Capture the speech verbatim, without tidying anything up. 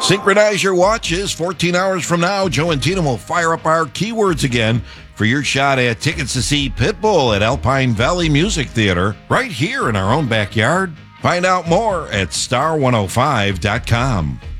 Synchronize your watches. fourteen hours from now, Joe and Tina will fire up our keywords again for your shot at tickets to see Pitbull at Alpine Valley Music Theater right here in our own backyard. Find out more at star one oh five dot com.